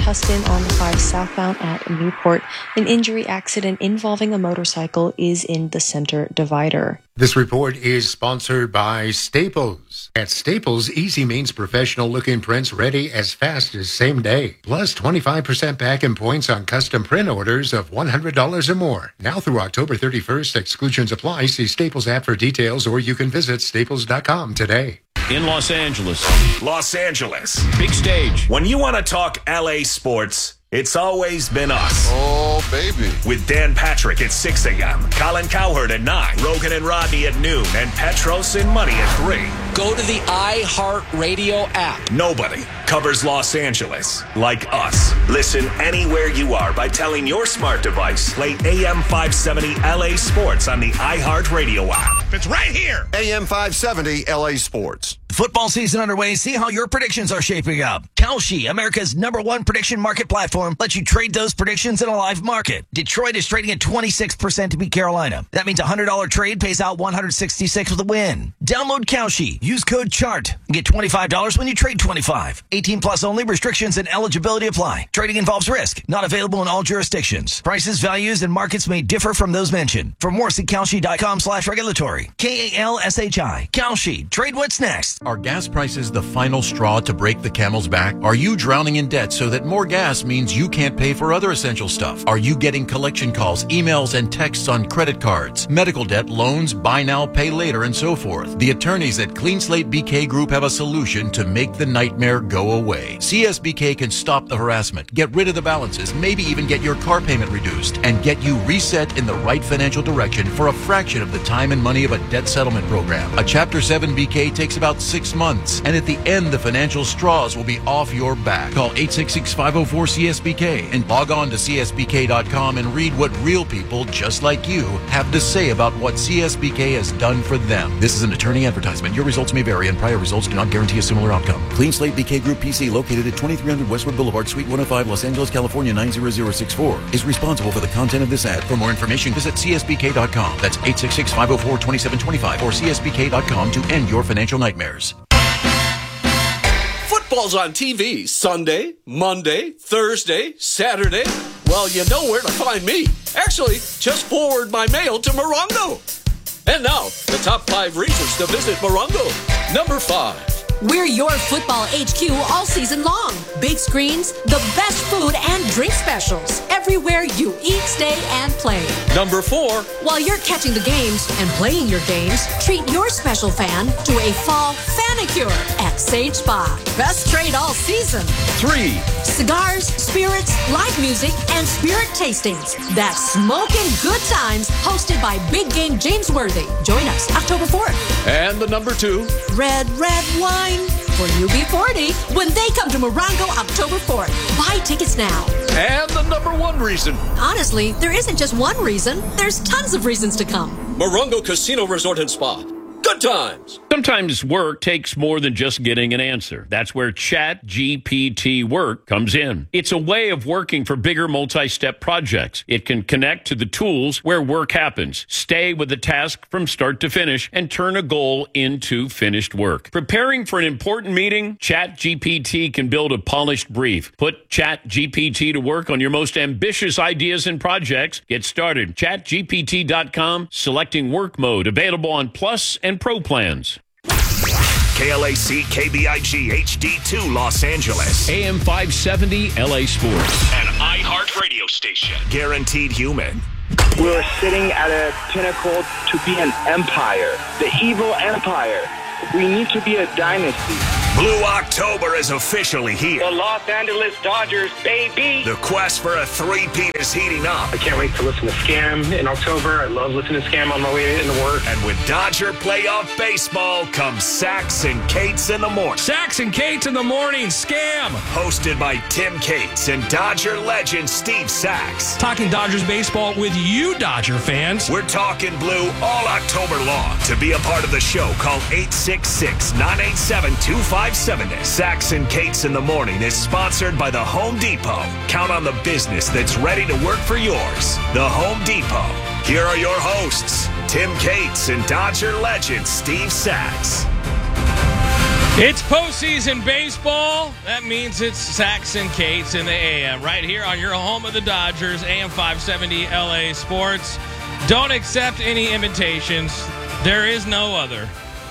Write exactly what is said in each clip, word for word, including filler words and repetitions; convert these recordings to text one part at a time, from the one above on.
Tustin on the five southbound at Newport. An injury accident involving a motorcycle is in the center divider. This report is sponsored by Staples. At Staples, easy means professional-looking prints ready as fast as same day. Plus twenty-five percent back in points on custom print orders of one hundred dollars or more. Now through October thirty-first, exclusions apply. See Staples app for details, or you can visit staples dot com today. In Los Angeles. Los Angeles. Big stage. When you want to talk L A sports, it's always been us. Oh, baby. With Dan Patrick at six a.m., Colin Cowherd at nine, Rogan and Rodney at noon, and Petros and Money at three. Go to the iHeartRadio app. Nobody covers Los Angeles like us. Listen anywhere you are by telling your smart device, play A M five seventy L A Sports on the iHeartRadio app. It's right here. A M five seventy L A Sports. Football season underway. See how your predictions are shaping up. Kalshi, America's number one prediction market platform, lets you trade those predictions in a live market. Detroit is trading at twenty-six percent to beat Carolina. That means a one hundred dollars trade pays out one hundred sixty-six with a win. Download Kalshi. Use code CHART and get twenty-five dollars when you trade twenty-five. eighteen plus only. Restrictions and eligibility apply. Trading involves risk. Not available in all jurisdictions. Prices, values, and markets may differ from those mentioned. For more, see Kalshi.com slash regulatory. K A L S H I. Kalshi. Trade what's next. Are gas prices the final straw to break the camel's back? Are you drowning in debt so that more gas means you can't pay for other essential stuff? Are you getting collection calls, emails, and texts on credit cards, medical debt, loans, buy now, pay later, and so forth? The attorneys at Clean Slate B K Group have a solution to make the nightmare go away. C S B K can stop the harassment, get rid of the balances, maybe even get your car payment reduced, and get you reset in the right financial direction for a fraction of the time and money of a debt settlement program. A Chapter seven B K takes about six months, and at the end, the financial straws will be off your back. Call eight six six, five oh four, C S B K and log on to C S B K dot com and read what real people just like you have to say about what C S B K has done for them. This is an attorney advertisement. Your results may vary, and prior results do not guarantee a similar outcome. Clean Slate B K Group P C, located at twenty-three hundred Westwood Boulevard, Suite one oh five, Los Angeles, California, nine zero zero six four, is responsible for the content of this ad. For more information, visit C S B K dot com. That's eight six six, five oh four, two seven two five or C S B K dot com to end your financial nightmares. Football's on T V Sunday, Monday, Thursday, Saturday. Well, you know where to find me. Actually, just forward my mail to Morongo. And now, the top five reasons to visit Morongo. Number five. We're your football H Q all season long. Big screens, the best food and drink specials. Everywhere you eat, stay, and play. Number four. While you're catching the games and playing your games, treat your special fan to a fall fanicure at Sage Spa. Best trade all season. Three. Cigars, spirits, live music, and spirit tastings. That's smoking good times hosted by Big Game James Worthy. Join us October fourth. And the number two. Red, red wine. For U B forty when they come to Morongo October fourth. Buy tickets now. And the number one reason. Honestly, there isn't just one reason. There's tons of reasons to come. Morongo Casino Resort and Spa. Good times. Sometimes work takes more than just getting an answer. That's where Chat G P T Work comes in. It's a way of working for bigger multi-step projects. It can connect to the tools where work happens, stay with the task from start to finish, and turn a goal into finished work. Preparing for an important meeting, Chat G P T can build a polished brief. Put Chat G P T to work on your most ambitious ideas and projects. Get started. chat G P T dot com, selecting work mode, available on Plus and Pro plans. K L A C K B I G H D two Los Angeles. A M five seventy L A Sports. An iHeart radio station. Guaranteed human. We're sitting at a pinnacle to be an empire. The evil empire. We need to be a dynasty. Blue October is officially here. The Los Angeles Dodgers, baby. The quest for a three-peat is heating up. I can't wait to listen to Scam in October. I love listening to Scam on my way into work. And with Dodger playoff baseball comes Sax and Cates in the morning. Sax and Cates in the morning, Scam. Hosted by Tim Cates and Dodger legend Steve Sax. Talking Dodgers baseball with you, Dodger fans. We're talking blue all October long. To be a part of the show, call eight six six, nine eight seven, two five seven zero. Sax and Cates in the morning is sponsored by the Home Depot. Count on the business that's ready to work for yours. The Home Depot. Here are your hosts, Tim Cates and Dodger legend Steve Sax. It's postseason baseball. That means it's Sax and Cates in the A M. Right here on your home of the Dodgers, A M five seventy L A Sports. Don't accept any invitations. There is no other.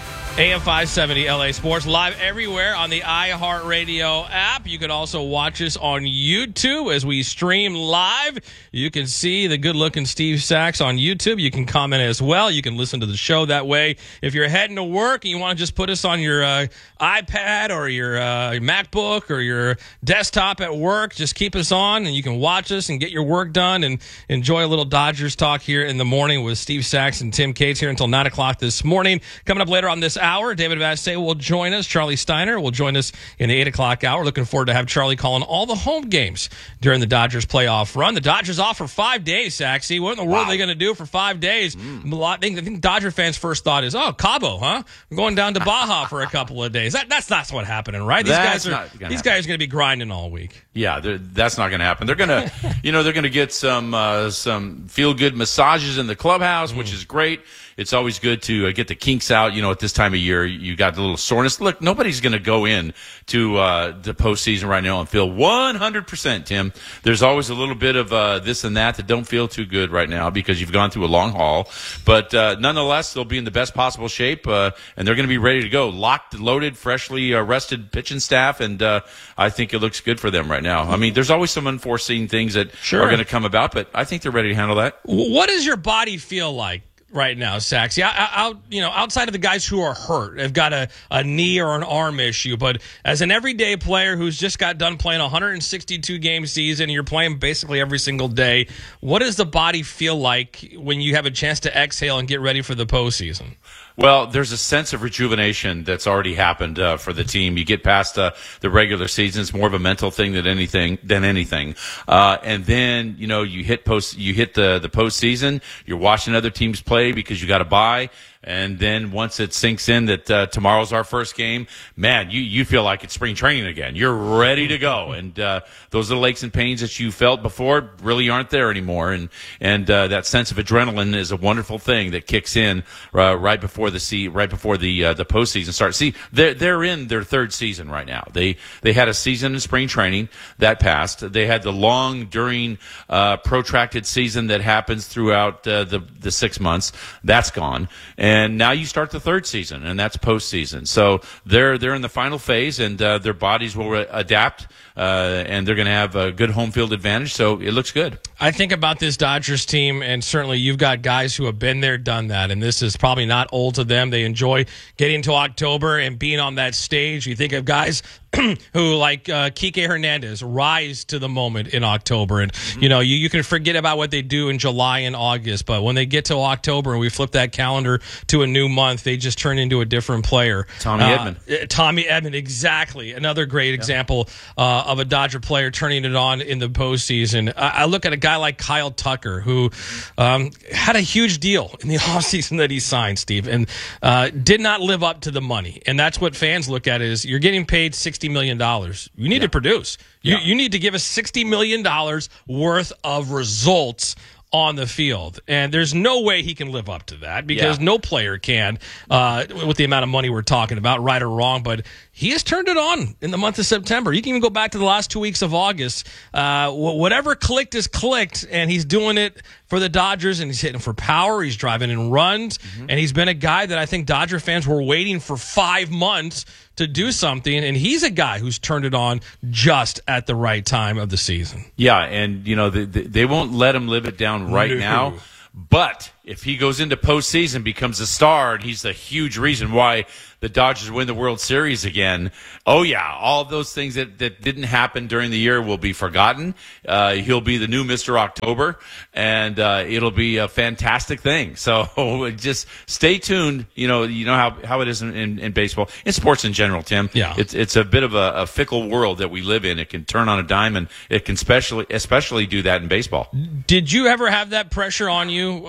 A M five seventy L A Sports, live everywhere on the iHeartRadio app. You can also watch us on YouTube as we stream live. You can see the good-looking Steve Sax on YouTube. You can comment as well. You can listen to the show that way. If you're heading to work and you want to just put us on your uh, iPad or your uh, MacBook or your desktop at work, just keep us on and you can watch us and get your work done and enjoy a little Dodgers talk here in the morning with Steve Sax and Tim Cates here until nine o'clock this morning. Coming up later on this hour, David Vassay will join us. Charlie Steiner will join us in the eight o'clock hour. Looking forward to have Charlie calling all the home games during the Dodgers playoff run. The Dodgers off for five days, Saxy. What in the world wow. are they going to do for five days? Mm. A lot, I think, I think Dodger fans' first thought is, oh, Cabo, huh? We're going down to Baja for a couple of days. That, that's not what's happening, right? These that's guys are these happen. guys are going to be grinding all week. Yeah, that's not going to happen. They're going to, you know, they're going to get some uh, some feel good massages in the clubhouse, mm. which is great. It's always good to uh, get the kinks out. You know, at this time of year, you got a little soreness. Look, nobody's going to go in to uh, the postseason right now and feel one hundred percent, Tim. There's always a little bit of uh, this and that that don't feel too good right now because you've gone through a long haul. But uh, nonetheless, they'll be in the best possible shape, uh, and they're going to be ready to go. Locked, loaded, freshly uh, rested pitching staff, and uh, I think it looks good for them right now. I mean, there's always some unforeseen things that sure. are going to come about, but I think they're ready to handle that. What does your body feel like right now, Sax? Yeah, out, you know, outside of the guys who are hurt, have got a, a knee or an arm issue, but as an everyday player who's just got done playing a one hundred sixty-two game season, you're playing basically every single day, what does the body feel like when you have a chance to exhale and get ready for the postseason? Well, there's a sense of rejuvenation that's already happened uh, for the team. You get past uh, the regular season; it's more of a mental thing than anything. Than anything, uh, and then you know you hit post, you hit the the postseason. You're watching other teams play because you got to bye. And then once it sinks in that uh, tomorrow's our first game, man, you, you feel like it's spring training again. You're ready to go. And uh, those little aches and pains that you felt before really aren't there anymore. And and uh, that sense of adrenaline is a wonderful thing that kicks in uh, right before the se- right before the uh, the postseason starts. See, they're they're in their third season right now. They they had a season in spring training that passed. They had the long, during, uh, protracted season that happens throughout uh, the the six months. That's gone. And And now you start the third season, and that's postseason. So they're they're in the final phase, and uh, their bodies will re- adapt, uh, and they're going to have a good home field advantage. So it looks good. I think about this Dodgers team, and certainly you've got guys who have been there, done that, and this is probably not old to them. They enjoy getting to October and being on that stage. You think of guys who, like uh, Kike Hernandez, rise to the moment in October. And, mm-hmm. you know, you, you can forget about what they do in July and August, but when they get to October and we flip that calendar to a new month, they just turn into a different player. Tommy uh, Edman. Tommy Edman, exactly. Another great yeah. example uh, of a Dodger player turning it on in the postseason. I, I look at a guy like Kyle Tucker, who um, had a huge deal in the offseason that he signed, Steve, and uh, did not live up to the money. And that's what fans look at is you're getting paid sixty million dollars. You need yeah. to produce. You, yeah. you need to give us sixty million dollars worth of results on the field. And there's no way he can live up to that because yeah. no player can uh, with the amount of money we're talking about, right or wrong. But he has turned it on in the month of September. You can even go back to the last two weeks of August. Uh, whatever clicked is clicked, and he's doing it for the Dodgers, and he's hitting for power. He's driving in runs, mm-hmm. and he's been a guy that I think Dodger fans were waiting for five months to do something, and he's a guy who's turned it on just at the right time of the season. Yeah, and, you know, they, they won't let him live it down right no. now, but if he goes into postseason, becomes a star, and he's the huge reason why the Dodgers win the World Series again, oh, yeah, all of those things that, that didn't happen during the year will be forgotten. Uh, he'll be the new Mister October, and uh, it'll be a fantastic thing. So just stay tuned. You know you know how, how it is in, in, in baseball, in sports in general, Tim. Yeah. It's it's a bit of a, a fickle world that we live in. It can turn on a dime, and it can especially, especially do that in baseball. Did you ever have that pressure on you, you know,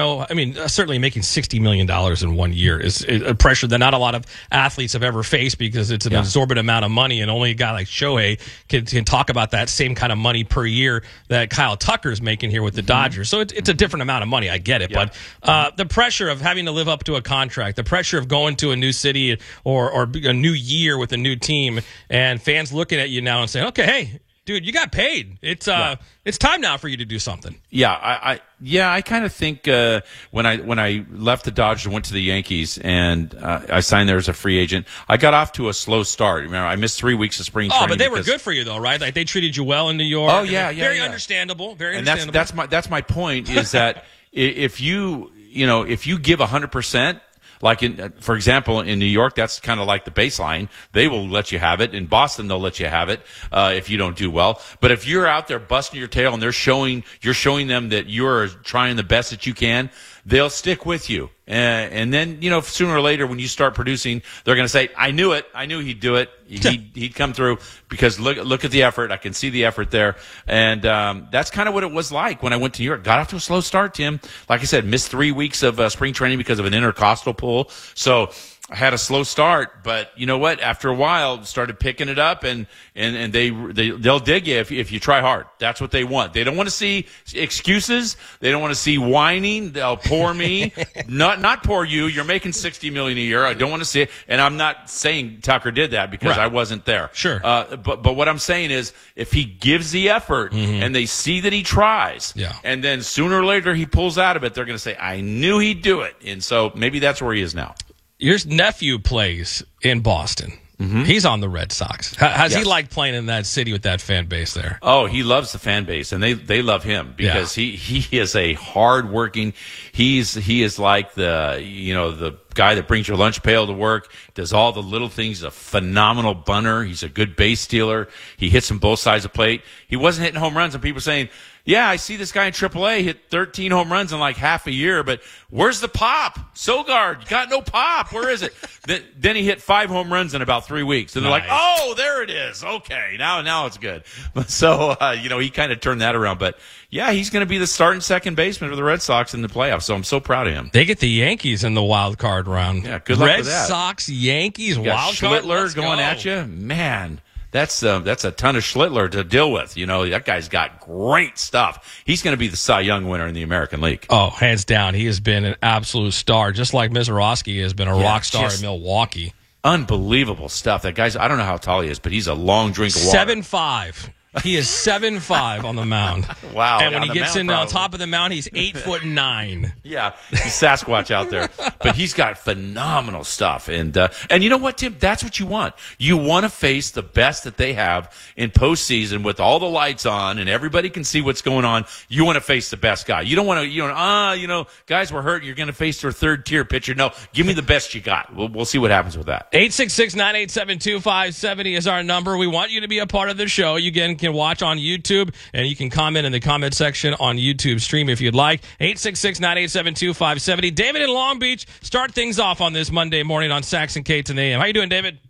know, I mean, certainly making sixty million dollars in one year is a pressure that not a lot of athletes have ever faced because it's an yeah. exorbitant amount of money, and only a guy like Shohei can, can talk about that same kind of money per year that Kyle Tucker's making here with the Dodgers. So it's, it's a different amount of money. I get it. Yeah. But uh, the pressure of having to live up to a contract, the pressure of going to a new city or, or a new year with a new team, and fans looking at you now and saying, okay, hey, dude, you got paid. It's uh, yeah. it's time now for you to do something. Yeah, I, I yeah, I kind of think uh, when I when I left the Dodgers and went to the Yankees and uh, I signed there as a free agent, I got off to a slow start. Remember, I missed three weeks of spring training. Oh, but they were good for you though, right? Like they treated you well in New York. Oh yeah, yeah, very yeah. understandable. Very and understandable. that's that's my that's my point is that if you you know if you give a hundred percent. Like, in, for example, in New York, that's kind of like the baseline. They will let you have it. In Boston, they'll let you have it uh, if you don't do well. But if you're out there busting your tail and they're showing, you're showing them that you're trying the best that you can, they'll stick with you. Uh, and then, you know, sooner or later, when you start producing, they're going to say, I knew it. I knew he'd do it. He'd, he'd come through because look, look at the effort. I can see the effort there. And um, that's kind of what it was like when I went to New York. Got off to a slow start, Tim. Like I said, missed three weeks of uh, spring training because of an intercostal pull. So I had a slow start, but you know what? After a while, started picking it up, and and and they they they'll dig you if if you try hard. That's what they want. They don't want to see excuses. They don't want to see whining. They'll pour me, not not pour you. You're making sixty million a year. I don't want to see it, and I'm not saying Tucker did that because right. I wasn't there. Sure. Uh, but but what I'm saying is, if he gives the effort mm-hmm. and they see that he tries, yeah. and then sooner or later he pulls out of it, they're going to say, I knew he'd do it, and so maybe that's where he is now. Your nephew plays in Boston. Mm-hmm. He's on the Red Sox. How, how's yes. he like playing in that city with that fan base there? Oh, he loves the fan base, and they, they love him because yeah. he, he is a hard-working. He's he is like the you know the guy that brings your lunch pail to work, does all the little things. He's a phenomenal bunter. He's a good base stealer. He hits from both sides of the plate. He wasn't hitting home runs, and people saying, yeah, I see this guy in triple A hit thirteen home runs in like half a year, but where's the pop? Sogard, you got no pop. Where is it? then, then he hit five home runs in about three weeks. And they're nice. Like, oh, there it is. Okay, now now it's good. So, uh, you know, he kind of turned that around. But, yeah, he's going to be the starting second baseman for the Red Sox in the playoffs, so I'm so proud of him. They get the Yankees in the wild card round. Yeah, good luck Red with that. Red Sox, Yankees, you got wild card. Schlittler Let's going go. at you. Man. That's uh, that's a ton of Schlittler to deal with. You know, that guy's got great stuff. He's going to be the Cy Young winner in the American League. Oh, hands down. He has been an absolute star, just like Mizorowski has been a yeah, rock star in Milwaukee. Unbelievable stuff. That guy's, I don't know how tall he is, but he's a long drink of water. seven five He is seven five on the mound. Wow. And when he gets in on top of the mound, he's eight foot nine. Yeah, he's Sasquatch out there. But he's got phenomenal stuff. And uh, and you know what, Tim? That's what you want. You want to face the best that they have in postseason with all the lights on and everybody can see what's going on. You want to face the best guy. You don't want to, you know, ah, uh, you know, guys were hurt. You're going to face their third tier pitcher. No, give me the best you got. We'll, we'll see what happens with that. eight six six, nine eight seven, two five seven zero is our number. We want you to be a part of the show. You again can watch on YouTube, and you can comment in the comment section on YouTube stream if you'd like. eight six six, nine eight seven, two five seven zero. David in Long Beach, start things off on this Monday morning on Sax and Cates and A M. How you doing, David?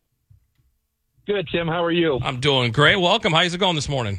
Good, Tim. How are you? I'm doing great. Welcome. How's it going this morning?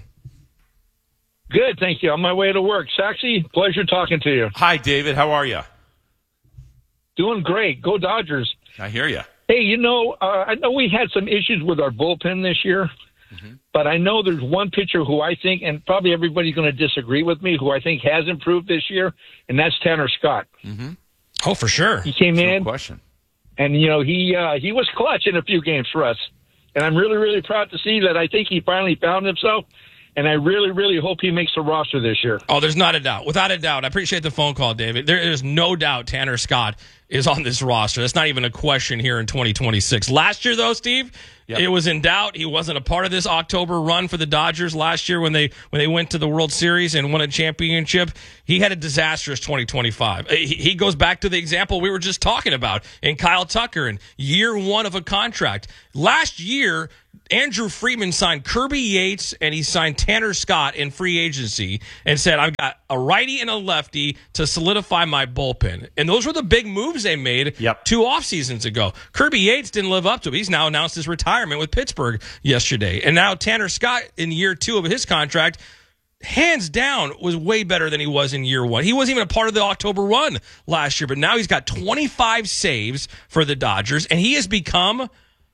Good, thank you. On my way to work. Saxy, pleasure talking to you. Hi, David. How are you? Doing great. Go Dodgers. I hear you. Hey, you know, uh, I know we had some issues with our bullpen this year. Mm-hmm. But I know there's one pitcher who I think, and probably everybody's going to disagree with me, who I think has improved this year, and that's Tanner Scott. Mm-hmm. Oh, for sure. He came There's in, no question. and, you know, he uh, he was clutch in a few games for us. And I'm really, really proud to see that I think he finally found himself, and I really, really hope he makes the roster this year. Oh, there's not a doubt. Without a doubt. I appreciate the phone call, David. There is no doubt Tanner Scott is on this roster. That's not even a question here in twenty twenty-six. Last year, though, Steve, yep. it was in doubt. He wasn't a part of this October run for the Dodgers last year when they when they went to the World Series and won a championship. He had a disastrous twenty twenty-five. He, he goes back to the example we were just talking about in Kyle Tucker in year one of a contract. Last year, Andrew Friedman signed Kirby Yates and he signed Tanner Scott in free agency and said, I've got a righty and a lefty to solidify my bullpen. And those were the big moves they made yep. two off seasons ago. Kirby Yates didn't live up to it. He's now announced his retirement with Pittsburgh yesterday. And now Tanner Scott in year two of his contract, hands down, was way better than he was in year one. He wasn't even a part of the October run last year, but now he's got twenty-five saves for the Dodgers, and he has become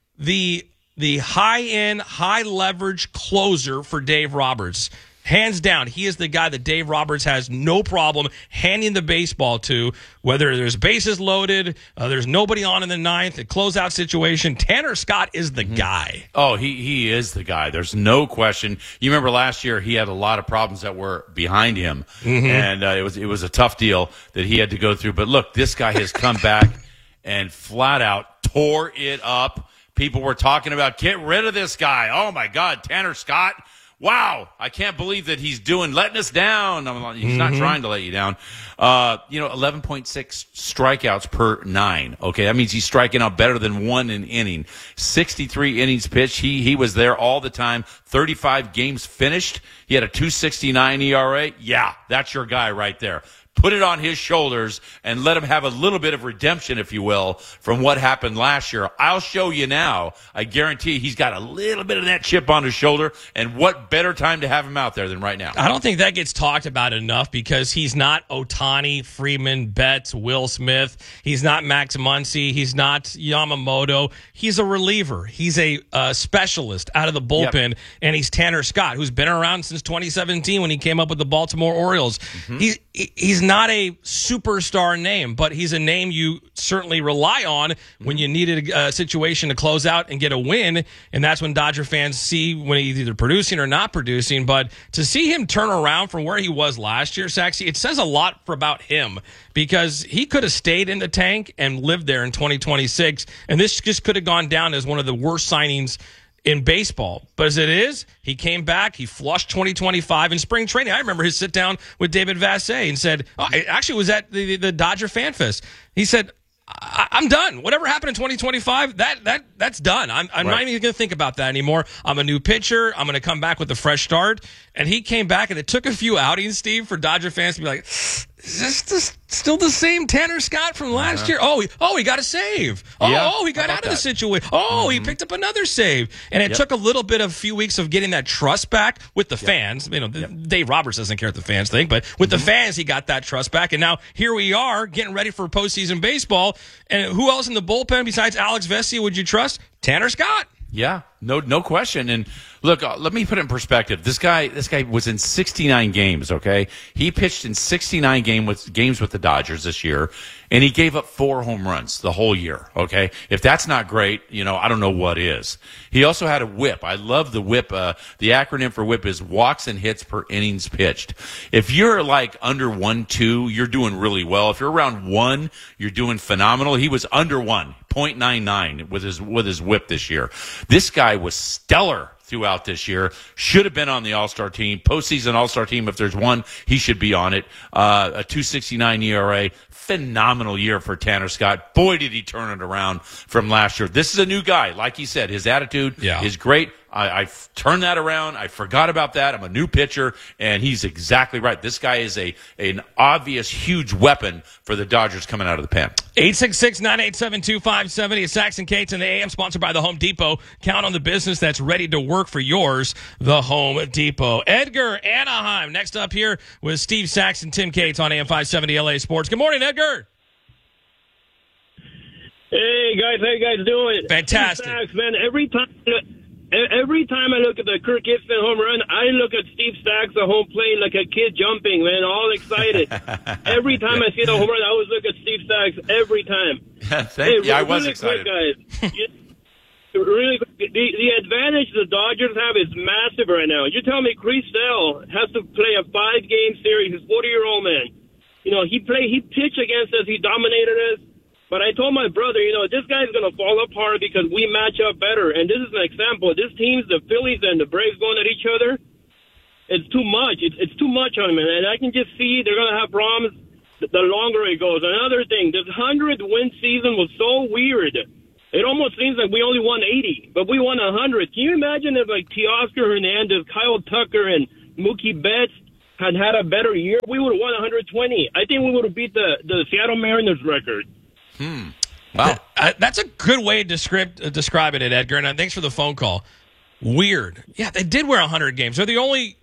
the the high-end, high-leverage closer for Dave Roberts. Hands down, he is the guy that Dave Roberts has no problem handing the baseball to, whether there's bases loaded, uh, there's nobody on in the ninth, a closeout situation. Tanner Scott is the mm-hmm. guy. Oh, he, he is the guy. There's no question. You remember last year he had a lot of problems that were behind him, mm-hmm. and uh, it was it was a tough deal that he had to go through. But look, this guy has come back and flat out tore it up. People were talking about, get rid of this guy. Oh, my God, Tanner Scott. Wow, I can't believe that he's doing letting us down. I'm like, he's mm-hmm. not trying to let you down. Uh, you know, eleven point six strikeouts per nine. Okay, that means he's striking out better than one an inning. sixty-three innings pitched. He he was there all the time. thirty-five games finished. He had a two sixty-nine E R A. Yeah, that's your guy right there. Put it on his shoulders and let him have a little bit of redemption, if you will, from what happened last year. I'll show you now. I guarantee he's got a little bit of that chip on his shoulder, and what better time to have him out there than right now? I don't think that gets talked about enough because he's not Ohtani, Freeman, Betts, Will Smith. He's not Max Muncy. He's not Yamamoto. He's a reliever. He's a uh, specialist out of the bullpen, yep. and he's Tanner Scott, who's been around since twenty seventeen when he came up with the Baltimore Orioles. Mm-hmm. He, he's not a superstar name, but he's a name you certainly rely on when you needed a, a situation to close out and get a win, and that's when Dodger fans see when he's either producing or not producing. But to see him turn around from where he was last year, Saxy, it says a lot for about him because he could have stayed in the tank and lived there in twenty twenty-six, and this just could have gone down as one of the worst signings in baseball. But as it is, he came back, he flushed twenty twenty-five in spring training. I remember his sit down with David Vassegh and said, oh, it actually was at the, the Dodger Fan Fest. He said, I- I'm done. Whatever happened in twenty twenty-five, that that that's done. I'm, I'm right. not even going to think about that anymore. I'm a new pitcher. I'm going to come back with a fresh start. And he came back, and it took a few outings, Steve, for Dodger fans to be like, is this the, still the same Tanner Scott from last uh-huh. year? Oh, he, oh, he got a save. Oh, yeah, oh he got out of that? the situation. Oh, mm-hmm. he picked up another save. And it yep. took a little bit of a few weeks of getting that trust back with the yep. fans. You know, yep. Dave Roberts doesn't care what the fans think, but with mm-hmm. the fans, he got that trust back. And now here we are getting ready for postseason baseball. And who else in the bullpen besides Alex Vesia would you trust? Tanner Scott. Yeah, no, no question. And look, uh, let me put it in perspective. This guy, this guy was in sixty-nine games. Okay, he pitched in sixty-nine game with games with the Dodgers this year, and he gave up four home runs the whole year. Okay, if that's not great, you know, I don't know what is. He also had a whip. I love the whip. Uh, the acronym for whip is walks and hits per innings pitched. If you're like under one, two, you're doing really well. If you're around one, you're doing phenomenal. He was under one. point nine nine with his with his whip this year. This guy was stellar throughout this year. Should have been on the All-Star team, postseason All-Star team. If there's one, he should be on it. Uh, a two sixty-nine E R A. Phenomenal year for Tanner Scott. Boy, did he turn it around from last year. This is a new guy. Like he said, his attitude yeah. is great. I, I've turned that around. I forgot about that. I'm a new pitcher, and he's exactly right. This guy is a an obvious, huge weapon for the Dodgers coming out of the pen. eight six six, nine eight seven, two five seven zero. It's Sax and Cates in the A M, sponsored by the Home Depot. Count on the business that's ready to work for yours, the Home Depot. Edgar, Anaheim, next up here with Steve Sax and Tim Cates on A M five seventy L A Sports. Good morning, Edgar. Hey, guys. How you guys doing? Fantastic. Steve Sax, man, every time... Every time I look at the Kirk Gibson home run, I look at Steve Sax at home plate like a kid jumping, man, all excited. Every time I see the home run, I always look at Steve Sax every time. Thank hey, you. I was really excited. Quick, guys. you, really quick, the, the advantage the Dodgers have is massive right now. You tell me Chris Sale has to play a five-game series. He's a forty-year-old man. You know, he play, he pitched against us. He dominated us. But I told my brother, you know, this guy's going to fall apart because we match up better. And this is an example. This team's the Phillies and the Braves going at each other. It's too much. It's, it's too much on them. And I can just see they're going to have problems the longer it goes. Another thing, this hundred-win season was so weird. It almost seems like we only won eighty, but we won one hundred. Can you imagine if, like, Teoscar Hernandez, Kyle Tucker, and Mookie Betts had had a better year? We would have won one hundred twenty. I think we would have beat the, the Seattle Mariners record. Hmm. Wow. That, uh, that's a good way to describe, uh, describe it, Edgar, and uh, thanks for the phone call. Weird. Yeah, they did wear one hundred games. They're the only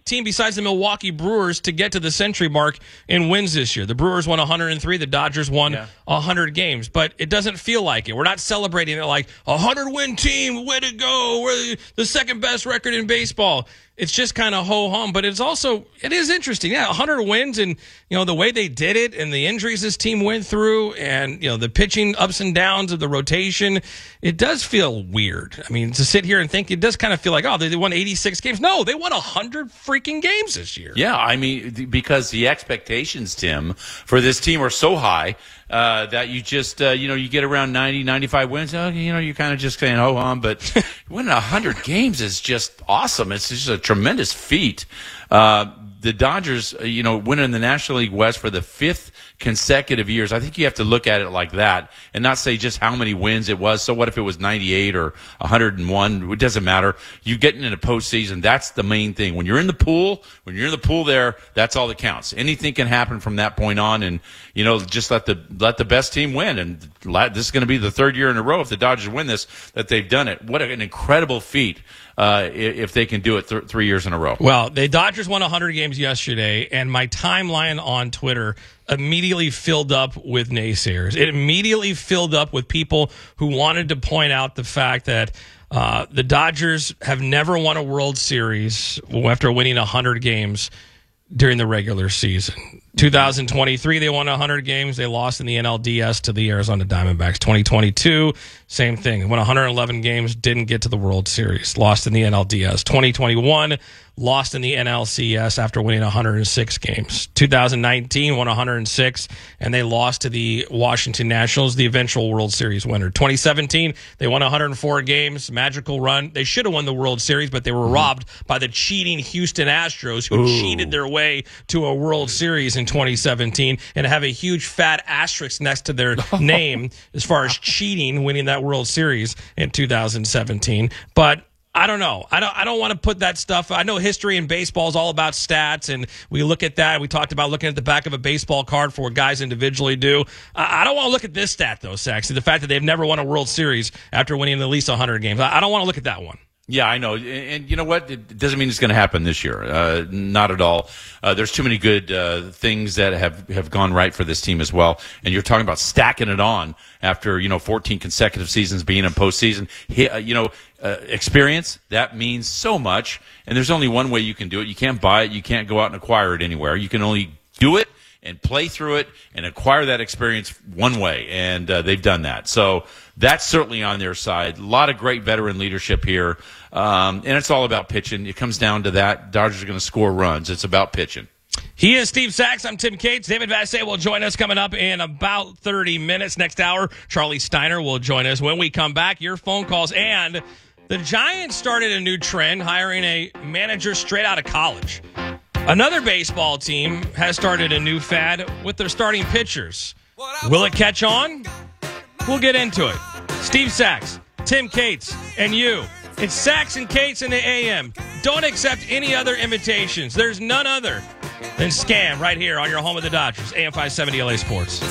team besides the Milwaukee Brewers to get to the century mark in wins this year. The Brewers won one hundred three. The Dodgers won yeah. one hundred games. But it doesn't feel like it. We're not celebrating it like a one hundred win team. Way to go. We're the second best record in baseball. It's just kind of ho-hum, but it's also, it is interesting. Yeah, one hundred wins, and, you know, the way they did it and the injuries this team went through and, you know, the pitching ups and downs of the rotation, it does feel weird. I mean, to sit here and think, it does kind of feel like, oh, they won eighty-six games. No, they won one hundred freaking games this year. Yeah, I mean, because the expectations, Tim, for this team are so high uh, that you just, uh, you know, you get around ninety, ninety-five wins, oh, you know, you're kind of just saying, ho-hum, but winning one hundred games is just awesome. It's just a tremendous feat. Uh, the Dodgers, uh, you know, winning the National League West for the fifth consecutive years. I think you have to look at it like that and not say just how many wins it was. So what if it was ninety-eight or one hundred one? It doesn't matter. You getting in a postseason, that's the main thing. When you're in the pool, when you're in the pool there, that's all that counts. Anything can happen from that point on, and, you know, just let the let the best team win. And this is going to be the third year in a row, if the Dodgers win this, that they've done it. What an incredible feat. Uh, if they can do it th- three years in a row. Well, the Dodgers won one hundred games yesterday, and my timeline on Twitter immediately filled up with naysayers. It immediately filled up with people who wanted to point out the fact that uh, the Dodgers have never won a World Series after winning one hundred games during the regular season. two thousand twenty-three, they won one hundred games. They lost in the N L D S to the Arizona Diamondbacks. twenty twenty-two, same thing. They won one hundred eleven games, didn't get to the World Series. Lost in the N L D S. twenty twenty-one, lost in the N L C S after winning one hundred six games. two thousand nineteen, won one hundred six, and they lost to the Washington Nationals, the eventual World Series winner. twenty seventeen, they won one hundred four games, magical run. They should have won the World Series, but they were robbed by the cheating Houston Astros, who Ooh. cheated their way to a World Series in twenty seventeen and have a huge fat asterisk next to their name as far as cheating, winning that World Series in two thousand seventeen. But I don't know. I don't I don't want to put that stuff. I know history in baseball is all about stats, and we look at that. We talked about looking at the back of a baseball card for what guys individually do. I, I don't want to look at this stat, though, Saxy, the fact that they've never won a World Series after winning at least one hundred games. I, I don't want to look at that one. Yeah, I know. And, and you know what? It doesn't mean it's going to happen this year. Uh, not at all. Uh, there's too many good uh, things that have, have gone right for this team as well. And you're talking about stacking it on after, you know, fourteen consecutive seasons being in postseason. He, uh, you know, uh, experience, that means so much. And there's only one way you can do it. You can't buy it. You can't go out and acquire it anywhere. You can only do it and play through it and acquire that experience one way. And uh, they've done that. So that's certainly on their side. A lot of great veteran leadership here. Um, and it's all about pitching. It comes down to that. Dodgers are going to score runs. It's about pitching. He is Steve Sachs. I'm Tim Cates. David Vassay will join us coming up in about thirty minutes. Next hour, Charlie Steiner will join us. When we come back, your phone calls. And the Giants started a new trend, hiring a manager straight out of college. Another baseball team has started a new fad with their starting pitchers. Will it catch on? We'll get into it. Steve Sachs, Tim Cates, and you. It's Sachs and Cates in the A M. Don't accept any other invitations. There's none other than Scam right here on your home of the Dodgers, A M five seventy L A Sports.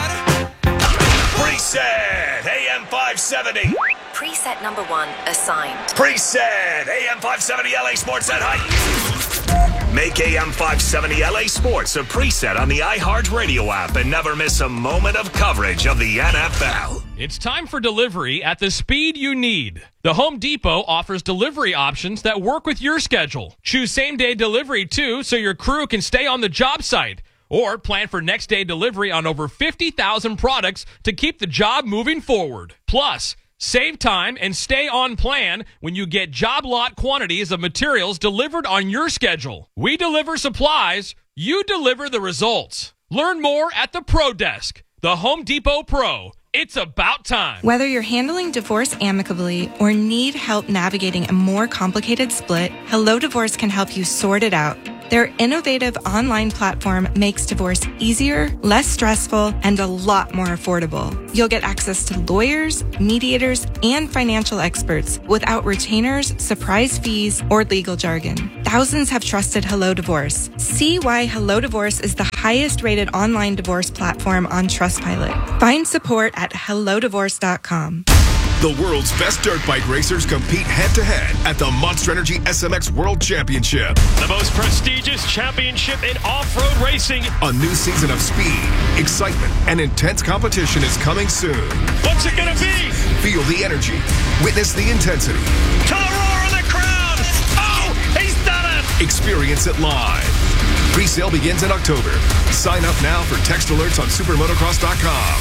Preset A M five seventy. Preset number one assigned. Preset A M five seventy L A Sports at height. Make A M five seventy L A Sports a preset on the iHeartRadio app and never miss a moment of coverage of the N F L. It's time for delivery at the speed you need. The Home Depot offers delivery options that work with your schedule. Choose same-day delivery, too, so your crew can stay on the job site. Or plan for next-day delivery on over fifty thousand products to keep the job moving forward. Plus, save time and stay on plan when you get job lot quantities of materials delivered on your schedule. We deliver supplies, you deliver the results. Learn more at the Pro Desk, the Home Depot Pro. It's about time. Whether you're handling divorce amicably or need help navigating a more complicated split, Hello Divorce can help you sort it out. Their innovative online platform makes divorce easier, less stressful, and a lot more affordable. You'll get access to lawyers, mediators, and financial experts without retainers, surprise fees, or legal jargon. Thousands have trusted Hello Divorce. See why Hello Divorce is the highest-rated online divorce platform on Trustpilot. Find support at hello divorce dot com. The world's best dirt bike racers compete head-to-head at the Monster Energy S M X World Championship. The most prestigious championship in off-road racing. A new season of speed, excitement, and intense competition is coming soon. What's it gonna be? Feel the energy. Witness the intensity. To the roar of the crowd! Oh, he's done it! Experience it live. Pre-sale begins in October. Sign up now for text alerts on supermotocross dot com.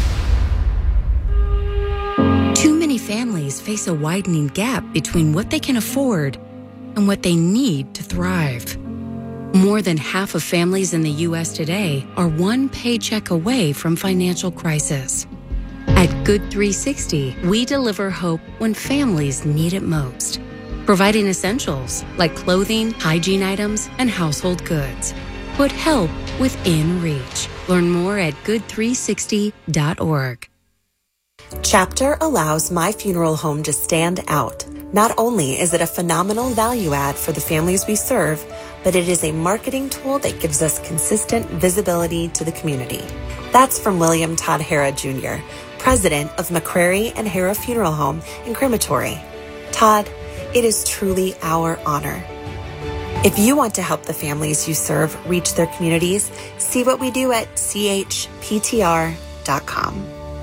Too many families face a widening gap between what they can afford and what they need to thrive. More than half of families in the U S today are one paycheck away from financial crisis. At Good three sixty, we deliver hope when families need it most, providing essentials like clothing, hygiene items, and household goods. Put help within reach. Learn more at good three sixty dot org. Chapter allows My Funeral Home to stand out. Not only is it a phenomenal value add for the families we serve, but it is a marketing tool that gives us consistent visibility to the community. That's from William Todd Hara Junior, president of McCrary and Hara Funeral Home and Crematory. Todd, it is truly our honor. If you want to help the families you serve reach their communities, see what we do at c h p t r dot com.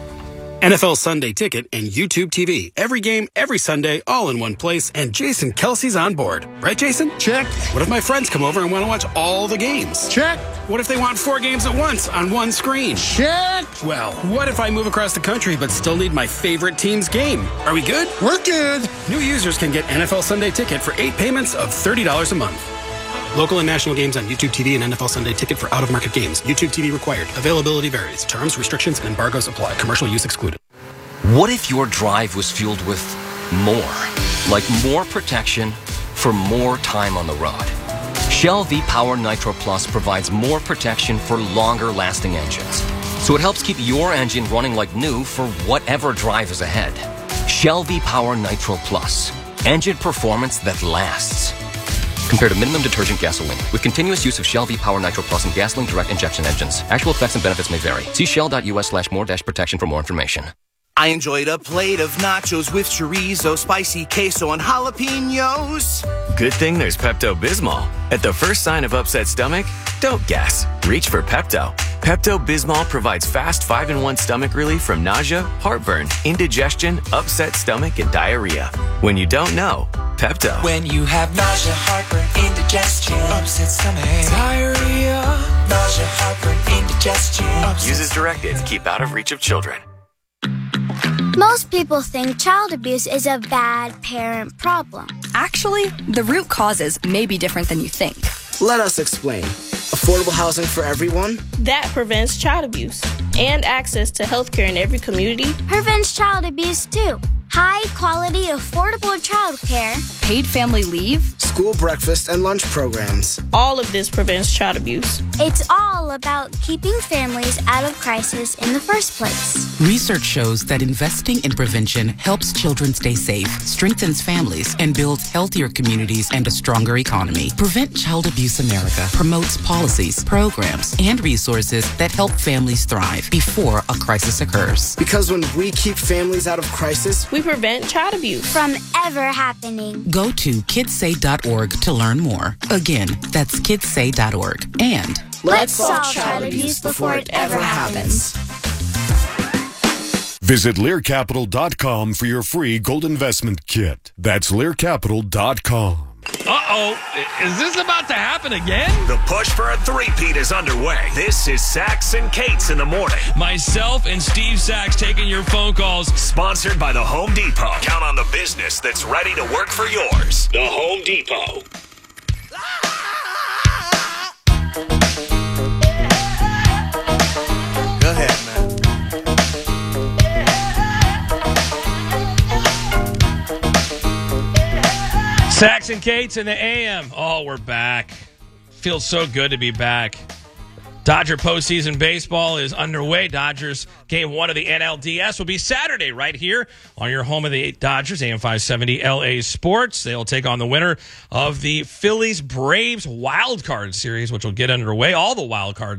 N F L Sunday Ticket and YouTube T V. Every game, every Sunday, all in one place, and Jason Kelsey's on board. Right, Jason? Check. What if my friends come over and want to watch all the games? Check. What if they want four games at once on one screen? Check. Well, what if I move across the country but still need my favorite team's game? Are we good? We're good. New users can get N F L Sunday Ticket for eight payments of thirty dollars a month. Local and national games on YouTube T V and N F L Sunday Ticket for out-of-market games. YouTube T V required. Availability varies. Terms, restrictions, and embargoes apply. Commercial use excluded. What if your drive was fueled with more? Like more protection for more time on the road. Shell V-Power Nitro Plus provides more protection for longer-lasting engines. So it helps keep your engine running like new for whatever drive is ahead. Shell V-Power Nitro Plus. Engine performance that lasts. Compared to minimum detergent gasoline. With continuous use of Shell V-Power Nitro Plus and gasoline direct injection engines. Actual effects and benefits may vary. See shell.us slash more dash protection for more information. I enjoyed a plate of nachos with chorizo, spicy queso, and jalapenos. Good thing there's Pepto-Bismol. At the first sign of upset stomach, don't guess. Reach for Pepto. Pepto-Bismol provides fast five in one stomach relief from nausea, heartburn, indigestion, upset stomach, and diarrhea. When you don't know, Pepto. When you have nausea, heartburn, indigestion, upset stomach, diarrhea, nausea, heartburn, indigestion. Use as directed to keep out of reach of children. Most people think child abuse is a bad parent problem. Actually, the root causes may be different than you think. Let us explain. Affordable housing for everyone? That prevents child abuse. And access to healthcare in every community prevents child abuse too. High quality, affordable childcare. Paid family leave. School breakfast and lunch programs. All of this prevents child abuse. It's all about keeping families out of crisis in the first place. Research shows that investing in prevention helps children stay safe, strengthens families, and builds healthier communities and a stronger economy. Prevent Child Abuse America promotes policies, programs, and resources that help families thrive before a crisis occurs. Because when we keep families out of crisis, we prevent child abuse from ever happening. Go to kids say dot org to learn more. Again, that's kids say dot org. And let's solve child abuse before it ever happens. Visit Lear Capital dot com for your free gold investment kit. That's Lear Capital dot com. Uh-oh. Is this about to happen again? The push for a three-peat is underway. This is Sax and Cates in the morning. Myself and Steve Sax taking your phone calls. Sponsored by the Home Depot. Count on the business that's ready to work for yours. The Home Depot. Go ahead, man. Sax and Cates in the A M. Oh, we're back. Feels so good to be back. Dodger postseason baseball is underway. Dodgers game one of the N L D S will be Saturday right here on your home of the Dodgers, A M five seventy L A Sports. They'll take on the winner of the Phillies-Braves wild card series, which will get underway. All the wild cards